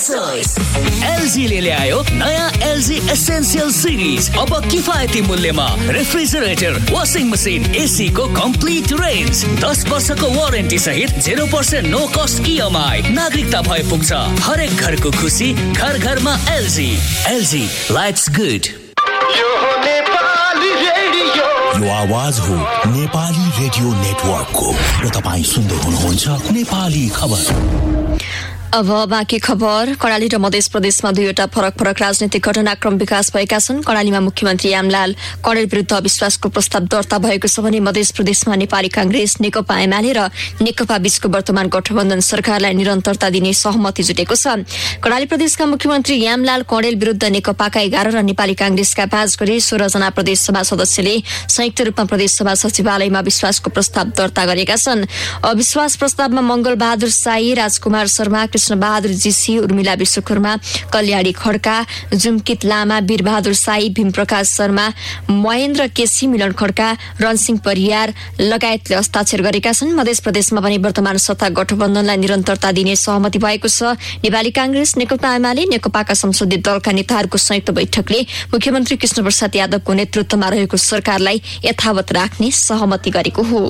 LG ले ल्यायो नयाँ LG Essential Series। अब किफायती मूल्यमा रेफ्रिजरेटर, वाशिङ मसिन, एसी को कम्प्लिट रेन्ज, 10 वर्षको वारेन्टी सहित 0% नो कस्ट EMI। नागरिकता भए पुग्छ। हरेक घरको खुसी घर घरमा LG लाइफ्स गुड। यो आवाज हो नेपाली रेडियो नेटवर्कको र तपाईं सुन्दै हुनुहुन्छ नेपाली खबर। अब बाँकी खबर। कर्णाली र मध्य प्रदेशमा दुईवटा फरक राजनीतिक घटनाक्रम विकास भएका छन्। कर्णालीमा मुख्यमन्त्री यामलाल कौडेल विरुद्ध अविश्वासको प्रस्ताव दर्ता भएको छ भने मध्य प्रदेशमा नेपाली कांग्रेस, नेकपा एमाले र नेकपा बीचको वर्तमान गठबन्धन सरकारलाई निरन्तरता दिने सहमति जुटेको छ। कर्णाली प्रदेशका मुख्यमन्त्री यामलाल कौडेल विरुद्ध नेकपाका 11 र नेपाली कांग्रेसका 5 गरी 16 जना प्रदेश सभा सदस्यले संयुक्त रूपमा प्रदेश सभा सचिवालयमा अविश्वासको प्रस्ताव दर्ता गरेका छन्। अविश्वास प्रस्तावमा मंगल बहादुर साई, राजकुमार शर्मा, कृष्ण बहादुर जीसी, उर्मिला विश्वकर्मा, कल्याणी खड्का, जुमकित लामा, वीर बहादुर साई, भीम प्रकाश शर्मा, महेन्द्र केसी, मिलन खड्का, रणसिंह परियार लगायतले हस्ताक्षर गरेका छन्। मध्य प्रदेशमा पनि वर्तमान सत्ता गठबन्धनलाई निरन्तरता दिने सहमति भएको छ। नेपाली कांग्रेस, नेकपा एमाले, नेकपाका संसदीय दलका नेताहरूको संयुक्त बैठकले मुख्यमन्त्री कृष्ण प्रसाद यादवको नेतृत्वमा रहेको सरकारलाई यथावत राख्ने सहमति गरेको हो।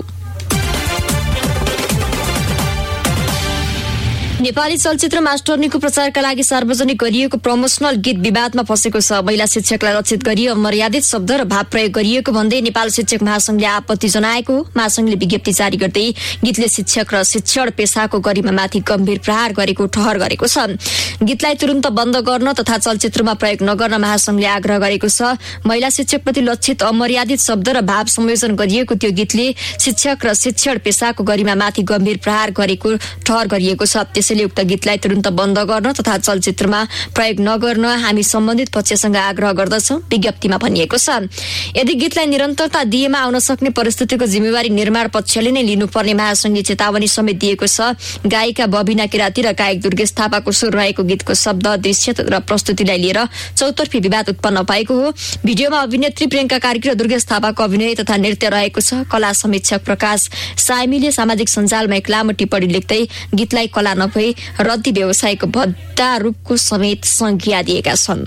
नेपाली चलचित्र मास्टरनीको प्रचारका लागि सार्वजनिक गरिएको प्रमोशनल गीत विवादमा फसेको छ। महिला शिक्षकलाई रक्षित गरी अमर्यादित शब्द र भाव प्रयोग गरिएको भन्दै नेपाल शिक्षक महासंघले आपत्ति जनाएको हो। महासंघले विज्ञप्ति जारी गर्दै गीतले शिक्षक र शिक्षण पेशाको गरिमामाथि गम्भीर प्रहार गरेको ठहर गरेको छ। गीतलाई तुरन्त बन्द गर्न तथा चलचित्रमा प्रयोग नगर्न महासंघले आग्रह गरेको छ। महिला शिक्षकप्रति लक्षित अमर्यादित शब्द र भाव संयोजन गरिएको त्यो गीतले शिक्षक र शिक्षण पेशाको गरिमामाथि गम्भीर प्रहार गरेको ठहर गरिएको छ। त्यसैले उक्त गीतलाई तुरन्त बन्द गर्न तथा चलचित्रमा प्रयोग नगर्न हामी सम्बन्धित पक्षसँग आग्रह गर्दछौं, विज्ञप्तिमा भनिएको छ। यदि गीतलाई निरन्तरता दिएमा आउन सक्ने परिस्थितिको जिम्मेवारी निर्माण पक्षले नै लिनुपर्ने महासंघले चेतावनी समेत दिएको छ। गायिका बबिना किराती र गायक दुर्गेश थापाको स्वर रहेको गीतको शब्द, दृश्य र प्रस्तुतिलाई लिएर चौतर्फी विवाद उत्पन्न भएको हो। भिडियोमा अभिनेत्री प्रियंका कार्की र दुर्गेश थापाको अभिनय तथा नृत्य रहेको छ। कला समीक्षक प्रकाश साइमीले सामाजिक सञ्जालमा एक लामो टिप्पणी लेख्दै गीतलाई कला नभई रद्दी व्यवसायको भद्दा रूपको समेत संज्ञा दिएका छन्।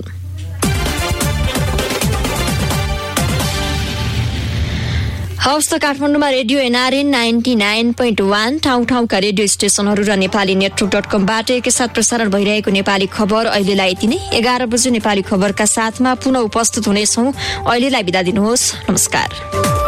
हवस् त काठमाडौँमा रेडियो NRN 99.1 ठाउँ-ठाउँका रेडियो स्टेशनहरू र नेपाली नेटवर्क.com-बाट एकैसाथ प्रसारण भइरहेको नेपाली खबर अहिलेलाई यति नै। 11 बजे नेपाली खबरका साथमा पुनः उपस्थित हुनेछौँ। अहिलेलाई बिदा दिनुहोस्। नमस्कार।